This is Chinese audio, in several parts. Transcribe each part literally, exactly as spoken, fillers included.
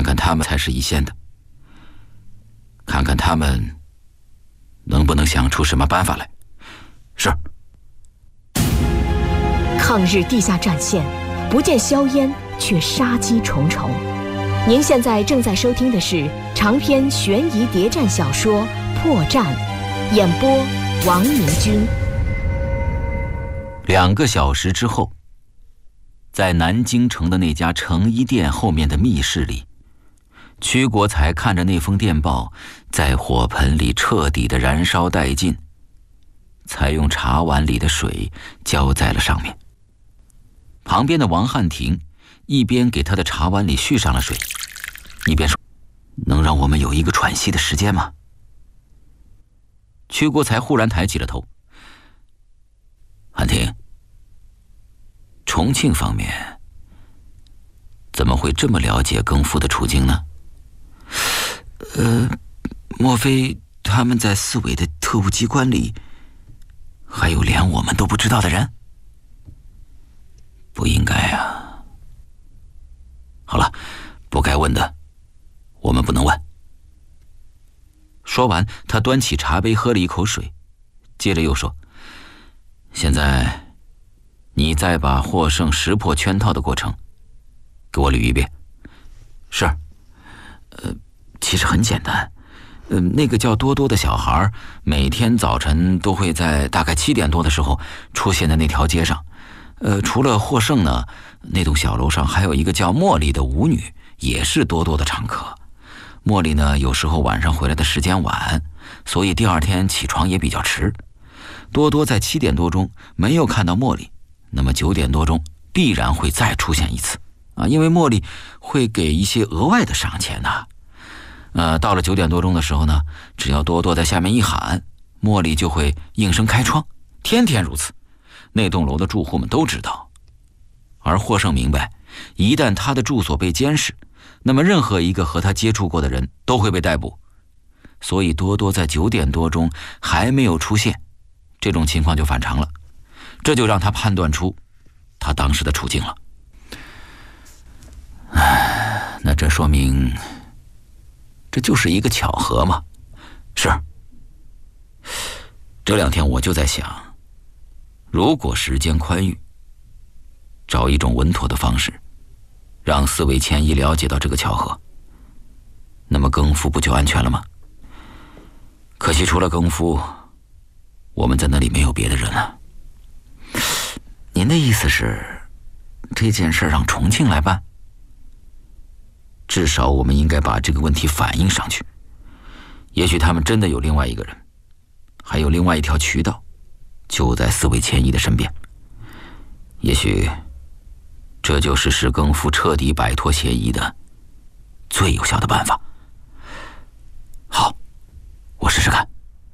看看他们才是一线的，看看他们能不能想出什么办法来。是。 抗日地下战线，不见硝烟，却杀机重重。您现在正在收听的是长篇悬疑谍战小说《破绽》，演播王明军。 两个小时之后，在南京城的那家成衣店后面的密室里，屈国才看着那封电报在火盆里彻底的燃烧殆尽，才用茶碗里的水浇在了上面。旁边的王汉廷一边给他的茶碗里续上了水，一边说：“能让我们有一个喘息的时间吗？”屈国才忽然抬起了头：“汉廷，重庆方面怎么会这么了解更夫的处境呢？呃，莫非他们在四委的特务机关里还有连我们都不知道的人？不应该啊。好了，不该问的我们不能问。”说完，他端起茶杯喝了一口水，接着又说：“现在你再把获胜识破圈套的过程给我捋一遍。”是。呃，其实很简单。呃，那个叫多多的小孩每天早晨都会在大概七点多的时候出现在那条街上。呃，除了获胜呢，那栋小楼上还有一个叫茉莉的舞女，也是多多的常客。茉莉呢，有时候晚上回来的时间晚，所以第二天起床也比较迟。多多在七点多钟没有看到茉莉，那么九点多钟必然会再出现一次啊，因为茉莉会给一些额外的赏钱呐。呃，到了九点多钟的时候呢，只要多多在下面一喊，茉莉就会应声开窗，天天如此。那栋楼的住户们都知道，而获胜明白，一旦他的住所被监视，那么任何一个和他接触过的人都会被逮捕。所以多多在九点多钟还没有出现，这种情况就反常了，这就让他判断出他当时的处境了。唉，那这说明这就是一个巧合嘛？是。这两天我就在想，如果时间宽裕，找一种稳妥的方式让四位千一了解到这个巧合，那么更夫不就安全了吗？可惜除了更夫，我们在那里没有别的人了。您的意思是这件事让重庆来办？至少我们应该把这个问题反映上去，也许他们真的有另外一个人，还有另外一条渠道就在四位千一的身边，也许这就是使更夫彻底摆脱嫌疑的最有效的办法。好，我试试看。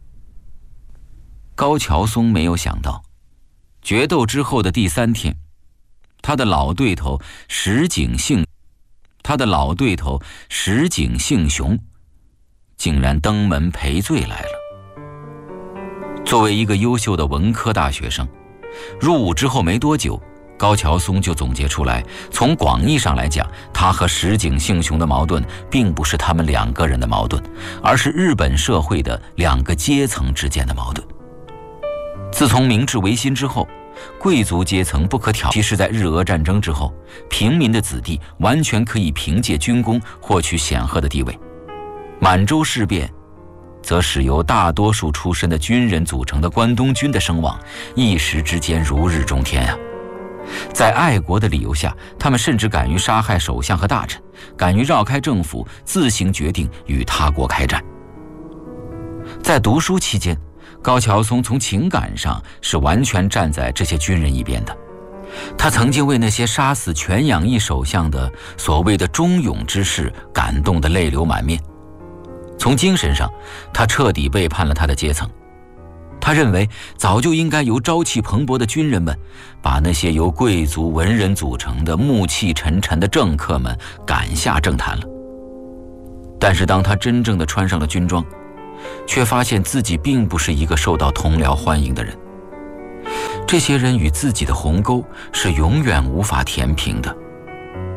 高桥松没有想到，决斗之后的第三天，他的老对头石井幸他的老对头石井幸雄竟然登门赔罪来了。作为一个优秀的文科大学生，入伍之后没多久，高桥松就总结出来，从广义上来讲，他和石井幸雄的矛盾并不是他们两个人的矛盾，而是日本社会的两个阶层之间的矛盾。自从明治维新之后，贵族阶层不可挑剔，是在日俄战争之后，平民的子弟完全可以凭借军功获取显赫的地位。满洲事变则使由大多数出身的军人组成的关东军的声望一时之间如日中天啊！在爱国的理由下，他们甚至敢于杀害首相和大臣，敢于绕开政府，自行决定与他国开战。在读书期间，高桥松从情感上是完全站在这些军人一边的。他曾经为那些杀死全养义首相的所谓的忠勇之士感动得泪流满面。从精神上，他彻底背叛了他的阶层。他认为早就应该由朝气蓬勃的军人们把那些由贵族文人组成的暮气沉沉的政客们赶下政坛了。但是当他真正的穿上了军装，却发现自己并不是一个受到同僚欢迎的人。这些人与自己的鸿沟是永远无法填平的。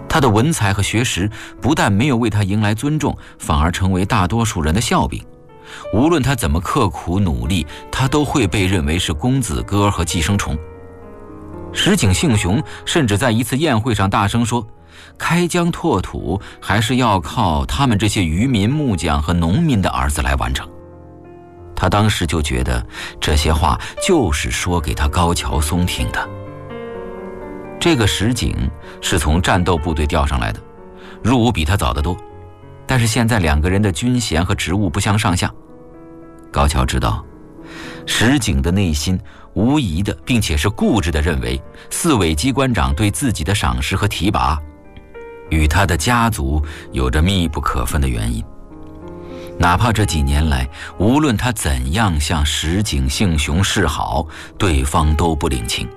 他的文采和学识不但没有为他迎来尊重，反而成为大多数人的笑柄。无论他怎么刻苦努力，他都会被认为是公子哥和寄生虫。石井幸雄甚至在一次宴会上大声说，开疆拓土还是要靠他们这些渔民、木匠和农民的儿子来完成。他当时就觉得这些话就是说给他高桥松听的。这个石井是从战斗部队调上来的，入伍比他早得多，但是现在两个人的军衔和职务不相上下。高桥知道，石井的内心无疑的并且是固执的认为，四尾机关长对自己的赏识和提拔与他的家族有着密不可分的原因。哪怕这几年来，无论他怎样向石井幸雄示好，对方都不领情。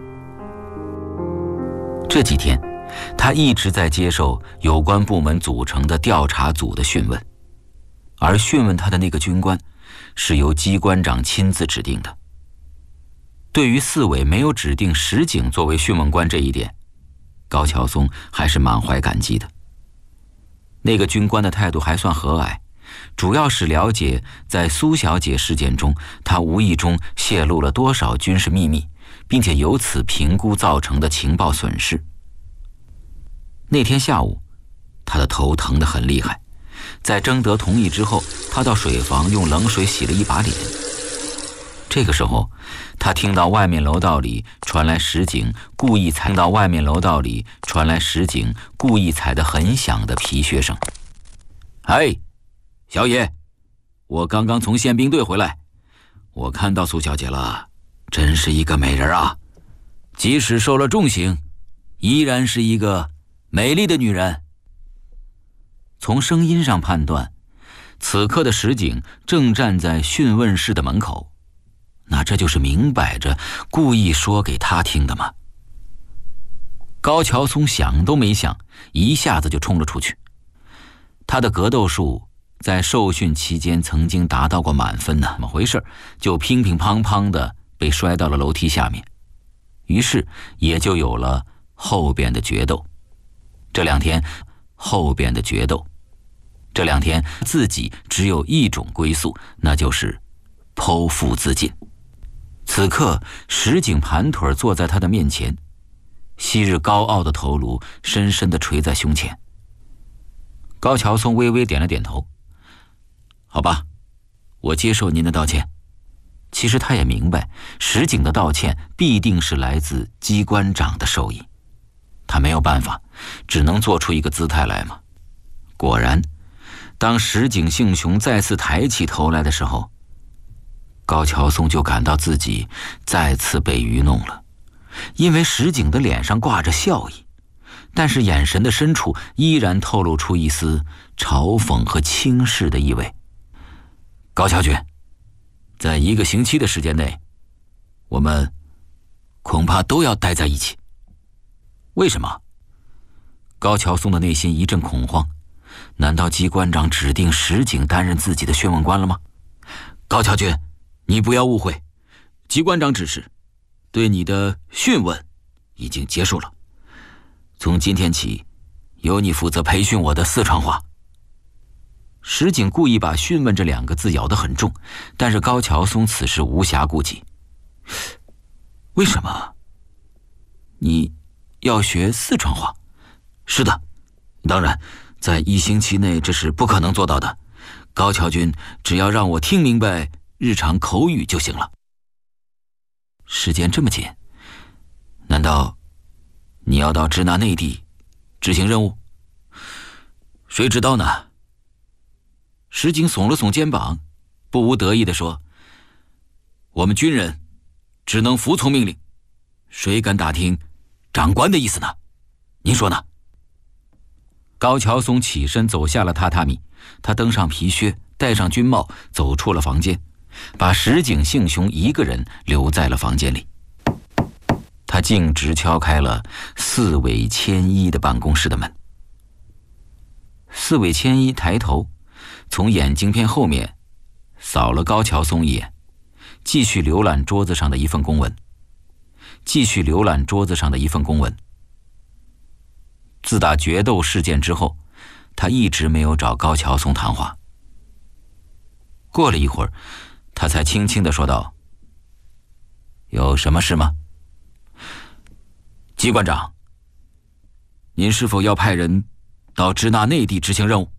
这几天，他一直在接受有关部门组成的调查组的讯问，而讯问他的那个军官是由机关长亲自指定的。对于四尾没有指定石井作为讯问官这一点，高桥松还是满怀感激的。那个军官的态度还算和蔼，主要是了解在苏小姐事件中，他无意中泄露了多少军事秘密，并且由此评估造成的情报损失。那天下午，他的头疼得很厉害，在征得同意之后，他到水房用冷水洗了一把脸。这个时候，他听到外面楼道里传来石井故意踩到外面楼道里传来石井故意踩得很响的皮靴声。哎，小野，我刚刚从宪兵队回来，我看到苏小姐了，真是一个美人啊！即使受了重刑，依然是一个美丽的女人。从声音上判断，此刻的石井正站在讯问室的门口，那这就是明摆着故意说给他听的吗？高桥松想都没想，一下子就冲了出去。他的格斗术在受训期间曾经达到过满分呢，怎么回事？就乒乒乓乓的被摔到了楼梯下面，于是也就有了后边的决斗。这两天，后边的决斗，这两天自己只有一种归宿，那就是剖腹自尽。此刻，石井盘腿坐在他的面前，昔日高傲的头颅深深地垂在胸前。高桥松微微点了点头，好吧，我接受您的道歉。其实他也明白，石井的道歉必定是来自机关长的授意，他没有办法，只能做出一个姿态来嘛。果然，当石井幸雄再次抬起头来的时候，高桥松就感到自己再次被愚弄了，因为石井的脸上挂着笑意，但是眼神的深处依然透露出一丝嘲讽和轻视的意味。高桥君，在一个星期的时间内，我们恐怕都要待在一起。为什么？高桥松的内心一阵恐慌，难道机关长指定石井担任自己的讯问官了吗？高桥君，你不要误会，机关长指示，对你的讯问已经结束了。从今天起，由你负责培训我的四川话。石井故意把讯问这两个字咬得很重，但是高桥松此时无暇顾及。为什么？你要学四川话？是的，当然，在一星期内这是不可能做到的。高桥君只要让我听明白日常口语就行了。时间这么紧，难道你要到支那内地执行任务？谁知道呢？石井耸了耸肩膀，不无得意地说，我们军人只能服从命令，谁敢打听长官的意思呢？您说呢？高桥松起身走下了榻榻米，他登上皮靴，戴上军帽，走出了房间，把石井幸雄一个人留在了房间里。他径直敲开了四尾千一的办公室的门。四尾千一抬头，从眼镜片后面扫了高桥松一眼，继续浏览桌子上的一份公文，继续浏览桌子上的一份公文。 自打决斗事件之后，他一直没有找高桥松谈话。过了一会儿，他才轻轻地说道：“有什么事吗？季馆长，您是否要派人到支那内地执行任务？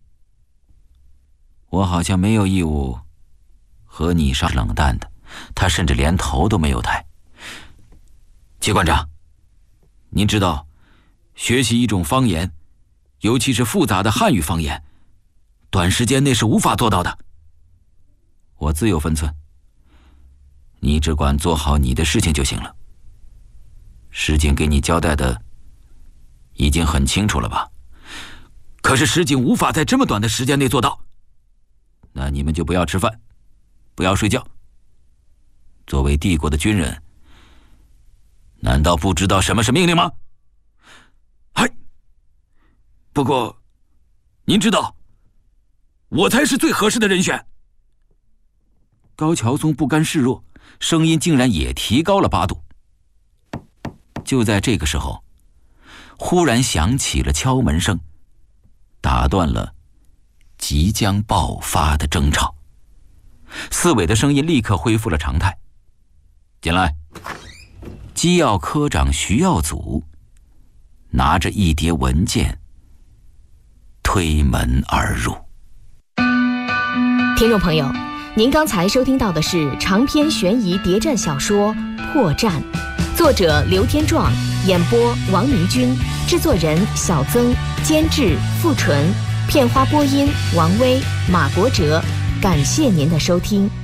我好像没有义务和你上。”冷淡的，他甚至连头都没有抬。季馆长，您知道，学习一种方言，尤其是复杂的汉语方言，短时间内是无法做到的。我自有分寸，你只管做好你的事情就行了。石井给你交代的已经很清楚了吧？可是石井无法在这么短的时间内做到。那你们就不要吃饭，不要睡觉。作为帝国的军人，难道不知道什么是命令吗？嗨，不过您知道，我才是最合适的人选。高桥松不甘示弱，声音竟然也提高了八度。就在这个时候，忽然响起了敲门声，打断了即将爆发的争吵。四尾的声音立刻恢复了常态：“进来。”机要科长徐耀祖拿着一叠文件推门而入。 听众朋友，您刚才收听到的是长篇悬疑谍战小说《破绽》，作者刘天壮，演播王明君，制作人小曾，监制付纯，片花播音王威、马国哲。感谢您的收听。